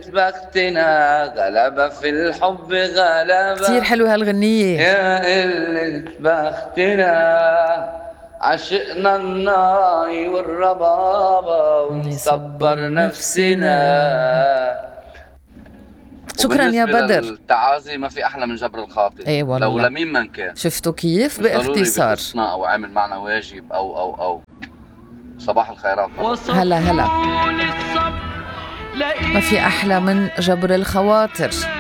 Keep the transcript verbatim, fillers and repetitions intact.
بختنا غلبة في الحب غلبة. كتير حلوة هالغنية. يا قلة بختنا عشقنا الناي والربابة ونصبر نفسنا. شكرا يا بدر. التعازي ما في أحلى من جبر الخاطر. ايه والله لو لمين من كان. شفتوا كيف باختصار أو عامل معنا واجب أو أو أو صباح الخيرات. هلا هلا. ما في أحلى من جبر الخواطر.